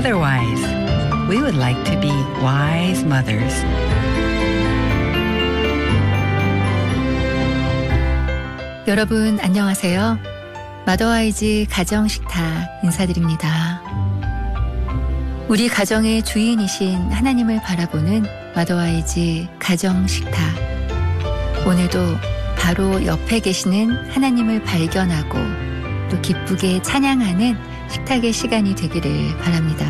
otherwise. We would like to be wise mothers. 여러분 안녕하세요. 마더와이즈 가정식탁 인사드립니다. 우리 가정의 주인이신 하나님을 바라보는 마더와이즈 가정식탁. 오늘도 바로 옆에 계시는 하나님을 발견하고 또 기쁘게 찬양하는 식탁의 시간이 되기를 바랍니다.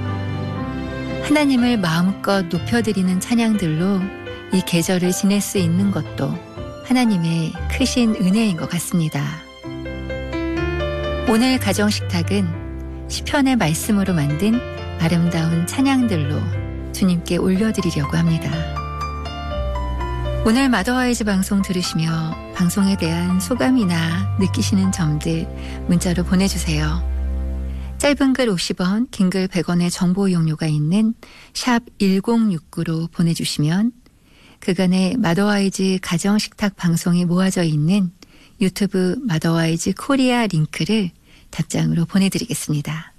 하나님을 마음껏 높여드리는 찬양들로 이 계절을 지낼 수 있는 것도 하나님의 크신 은혜인 것 같습니다. 오늘 가정식탁은 시편의 말씀으로 만든 아름다운 찬양들로 주님께 올려드리려고 합니다. 오늘 마더와이즈 방송 들으시며 방송에 대한 소감이나 느끼시는 점들 문자로 보내주세요. 짧은 글 50원, 긴 글 100원의 정보 이용료가 있는 샵 1069로 보내주시면 그간의 마더와이즈 가정식탁 방송이 모아져 있는 유튜브 마더와이즈 코리아 링크를 답장으로 보내드리겠습니다.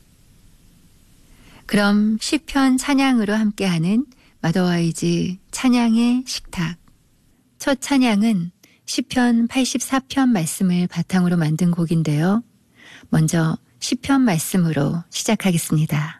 그럼 시편 찬양으로 함께하는 마더와이즈 찬양의 식탁. 첫 찬양은 시편 84편 말씀을 바탕으로 만든 곡인데요. 먼저 시편 말씀으로 시작하겠습니다.